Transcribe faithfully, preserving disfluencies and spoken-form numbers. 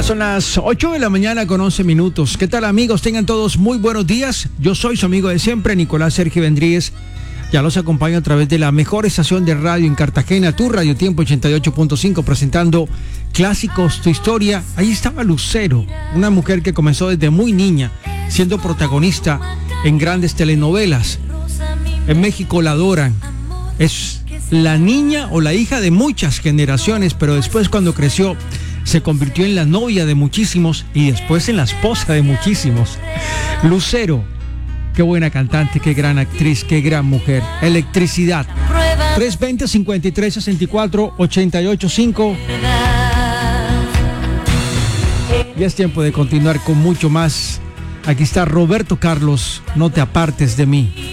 Ya son las ocho de la mañana con once minutos. ¿Qué tal, amigos? Tengan todos muy buenos días. Yo soy su amigo de siempre, Nicolás Sergio Vendríez. Ya los acompaño a través de la mejor estación de radio en Cartagena, tu Radio Tiempo ochenta y ocho punto cinco, presentando Clásicos, tu historia. Ahí estaba Lucero, una mujer que comenzó desde muy niña, siendo protagonista en grandes telenovelas. En México la adoran. Es la niña o la hija de muchas generaciones, pero después, cuando creció, se convirtió en la novia de muchísimos y después en la esposa de muchísimos. Lucero, qué buena cantante, qué gran actriz, qué gran mujer. Electricidad. tres veinte, cincuenta y tres, sesenta y cuatro, ochenta y ocho cinco. Ya es tiempo de continuar con mucho más. Aquí está Roberto Carlos, No te apartes de mí.